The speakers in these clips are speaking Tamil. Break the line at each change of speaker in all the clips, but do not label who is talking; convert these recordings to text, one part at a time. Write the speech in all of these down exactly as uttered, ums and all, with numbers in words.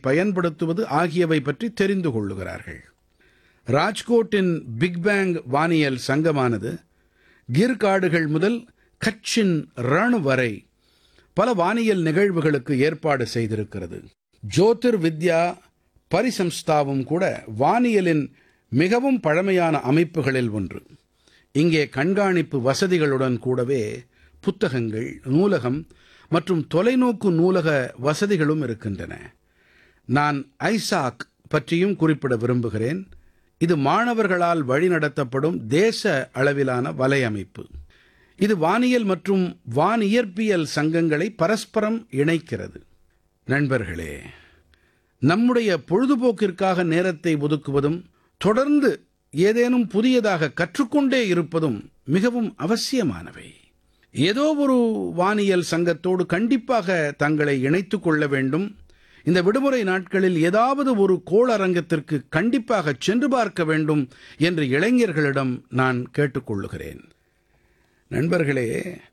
பயன்படுத்துவது ஆகியவை பற்றி தெரிந்து கொள்ளுகிறார்கள். ராஜ்கோட்டின் பிக் பேங் வானியல் சங்கமானது கிர் காடுகள் முதல் கட்சின் ரண் வரை பல வானியல் நிகழ்வுகளுக்கு ஏற்பாடு செய்திருக்கிறது. ஜோதிர் வித்யா பரிசம்ஸ்தாவும் கூட வானியலின் மிகவும் பழமையான அமைப்புகளில் ஒன்று. இங்கே கண்காணிப்பு வசதிகளுடன் கூடவே புத்தகங்கள், நூலகம் மற்றும் தொலைநோக்கு நூலக வசதிகளும் இருக்கின்றன. நான் ஐசாக் பற்றியும் குறிப்பிட விரும்புகிறேன். இது மாணவர்களால் வழிநடத்தப்படும் தேச அளவிலான வலையமைப்பு. இது வானியல் மற்றும் வானியற்பியல் சங்கங்களை பரஸ்பரம் இணைக்கிறது. நண்பர்களே, நம்முடைய பொழுதுபோக்கிற்காக நேரத்தை ஒதுக்குவதும் தொடர்ந்து ஏதேனும் புதியதாக கற்றுக்கொண்டே இருப்பதும் மிகவும் அவசியமானவை. ஏதோ ஒரு வானியல் சங்கத்தோடு கண்டிப்பாக தங்களை இணைத்துக் கொள்ள வேண்டும். இந்த விடுமுறை நாட்களில் ஏதாவது ஒரு கோளரங்கத்திற்கு கண்டிப்பாக சென்று பார்க்க வேண்டும் என்று இளைஞர்களிடம் நான் கேட்டுக்கொள்ளுகிறேன். நண்பர்களே,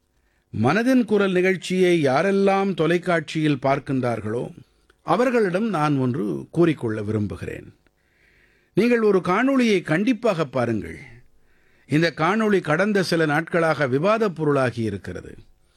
மனதின் குரல் நிகழ்ச்சியை யாரெல்லாம் தொலைக்காட்சியில் பார்க்கின்றார்களோ அவர்களிடம் நான் ஒன்று கூறிக்கொள்ள விரும்புகிறேன். நீங்கள் ஒரு காணொளியை கண்டிப்பாக பாருங்கள். இந்த காணொளி கடந்த சில நாட்களாக விவாதப் பொருளாகி இருக்கிறது.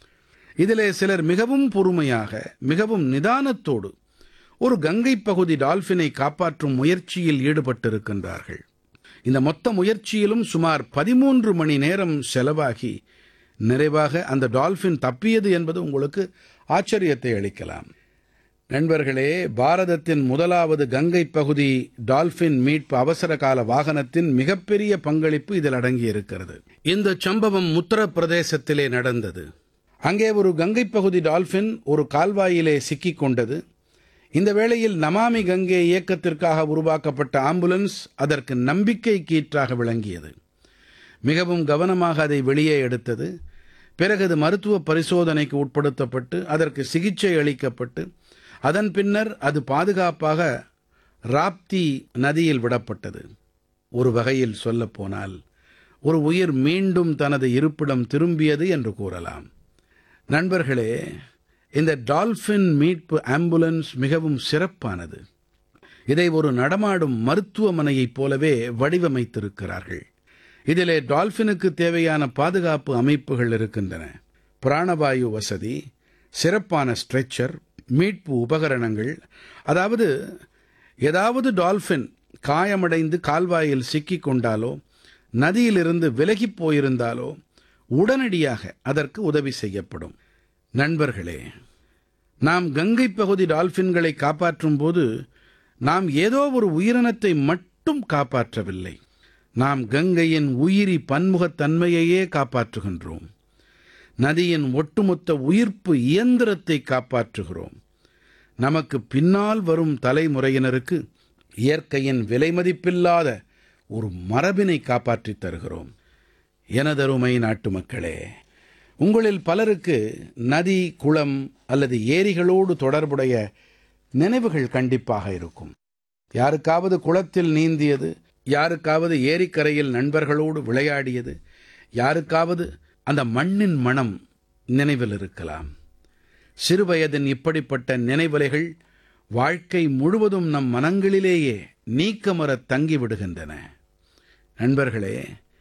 இதிலே சிலர் மிகவும் பொறுமையாக, மிகவும் நிதானத்தோடு ஒரு கங்கை பகுதி டால்ஃபினை காப்பாற்றும் முயற்சியில் ஈடுபட்டிருக்கின்றார்கள். இந்த மொத்த முயற்சியிலும் சுமார் பதிமூன்று மணி நேரம் செலவாகி நிறைவாக அந்த டால்ஃபின் தப்பியது என்பது உங்களுக்கு ஆச்சரியத்தை அளிக்கலாம். நண்பர்களே, பாரதத்தின் முதலாவது கங்கை பகுதி டால்ஃபின் மீட்பு அவசரகால வாகனத்தின் மிகப்பெரிய பங்களிப்பு இதில் அடங்கியிருக்கிறது. இந்த சம்பவம் உத்தரப்பிரதேசத்திலே நடந்தது. அங்கே ஒரு கங்கை பகுதி டால்ஃபின் ஒரு கால்வாயிலே சிக்கிக் கொண்டது. இந்த வேளையில் நமாமி கங்கே இயக்கத்திற்காக உருவாக்கப்பட்ட ஆம்புலன்ஸ் அதற்கு நம்பிக்கை கீற்றாக விளங்கியது. மிகவும் கவனமாக அதை வெளியே எடுத்தது. பிறகு அது மருத்துவ பரிசோதனைக்கு உட்படுத்தப்பட்டு அதற்கு சிகிச்சை அளிக்கப்பட்டு அதன் பின்னர் அது பாதுகாப்பாக ராப்தி நதியில் விடப்பட்டது. ஒரு வகையில் சொல்லப்போனால் ஒரு உயிர் மீண்டும் தனது இருப்பிடம் திரும்பியது என்று கூறலாம். நண்பர்களே, இந்த டால்ஃபின் மீட்பு ஆம்புலன்ஸ் மிகவும் சிறப்பானது. இதை ஒரு நடமாடும் மருத்துவமனையைப் போலவே வடிவமைத்திருக்கிறார்கள். இதிலே டால்ஃபினுக்கு தேவையான பாதுகாப்பு அமைப்புகள் இருக்கின்றன. பிராணவாயு வசதி, சிறப்பான ஸ்ட்ரெச்சர், மீட்பு உபகரணங்கள். அதாவது ஏதாவது டால்ஃபின் காயமடைந்து கால்வாயில் சிக்கிக் கொண்டாலோ நதியிலிருந்து விலகிப் போயிருந்தாலோ உடனடியாக அதற்கு உதவி செய்யப்படும். நண்பர்களே, நாம் கங்கை பகுதி டால்ஃபின்களை காப்பாற்றும் போது நாம் ஏதோ ஒரு உயிரினத்தை மட்டும் காப்பாற்றவில்லை. நாம் கங்கையின் உயிரி பன்முகத்தன்மையையே காப்பாற்றுகின்றோம். நதியின் ஒட்டுமொத்த உயிர்ப்பு இயந்திரத்தை காப்பாற்றுகிறோம். நமக்கு பின்னால் வரும் தலைமுறையினருக்கு இயற்கையின் விலைமதிப்பில்லாத ஒரு மரபினை காப்பாற்றித் தருகிறோம். எனதருமை நாட்டுமக்களே, உங்களில் பலருக்கு நதி, குளம் அல்லது ஏரிகளோடு தொடர்புடைய நினைவுகள் கண்டிப்பாக இருக்கும். யாருக்காவது குளத்தில் நீந்தியது, யாருக்காவது ஏரிக்கரையில் நண்பர்களோடு விளையாடியது, யாருக்காவது அந்த மண்ணின் மணம் நினைவில் இருக்கலாம். சிறுவயதின் இப்படிப்பட்ட நினைவலைகள் வாழ்க்கை முழுவதும் நம் மனங்களிலேயே நீக்கமறத் தங்கிவிடுகின்றன. நண்பர்களே,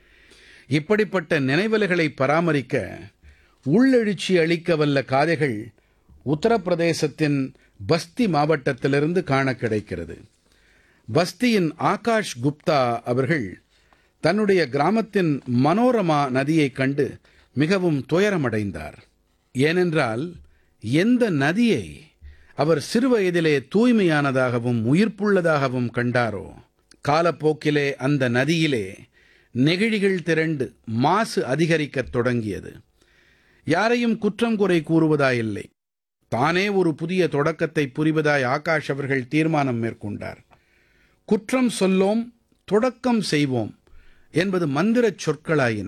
இப்படிப்பட்ட நினைவலைகளை பராமரிக்க உள்ளெழுச்சி அளிக்க வல்ல காதைகள் உத்தரப்பிரதேசத்தின் பஸ்தி மாவட்டத்திலிருந்து காண கிடைக்கிறது. பஸ்தியின் ஆகாஷ் குப்தா அவர்கள் தன்னுடைய கிராமத்தின் மனோரமா நதியைக் கண்டு மிகவும் துயரமடைந்தார். ஏனென்றால் எந்த நதியை அவர் சிறுவயதிலே தூய்மையானதாகவும் உயிர்ப்புள்ளதாகவும் கண்டாரோ, காலப்போக்கிலே அந்த நதியிலே நெகிழிகள் திரண்டு மாசு அதிகரிக்கத் தொடங்கியது. யாரையும் குற்றம் குறை கூறுவதாயில்லை. தானே ஒரு புதிய தொடக்கத்தை புரிவதாய் ஆகாஷ் அவர்கள் தீர்மானம் மேற்கொண்டார். குற்றம் சொல்லோம், தொடக்கம் செய்வோம் என்பது மந்திரச் சொற்களாயின.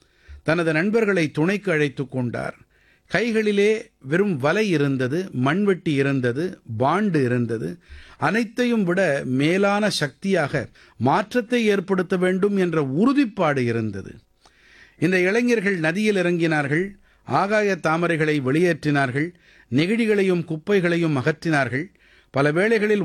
தனது நண்பர்களை துணைக்கு அழைத்துக் கொண்டார். கைகளிலே வெறும் வலை இருந்தது, மண்வெட்டி இருந்தது, பாண்டு இருந்தது. அனைத்தையும் விட மேலான சக்தியாக மாற்றத்தை ஏற்படுத்த வேண்டும் என்ற உறுதிப்பாடு இருந்தது. இந்த இளைஞர்கள் நதியில் இறங்கினார்கள், ஆகாய தாமரைகளை வெளியேற்றினார்கள், நெகிழிகளையும் குப்பைகளையும் அகற்றினார்கள். பல வேளைகளில்